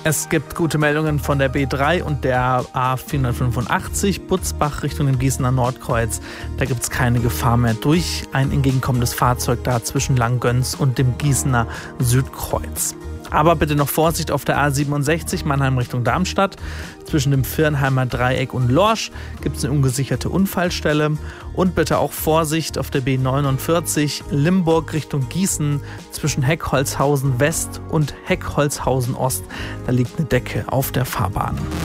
Es gibt gute Meldungen von der B3 und der A485 Butzbach Richtung dem Gießener Nordkreuz. Da gibt es keine Gefahr mehr durch ein entgegenkommendes Fahrzeug da zwischen Langgöns und dem Gießener Südkreuz. Aber bitte noch Vorsicht auf der A67 Mannheim Richtung Darmstadt. Zwischen dem Virnheimer Dreieck und Lorsch gibt es eine ungesicherte Unfallstelle. Und bitte auch Vorsicht auf der B49 Limburg Richtung Gießen zwischen Heckholzhausen West und Heckholzhausen Ost. Da liegt eine Decke auf der Fahrbahn.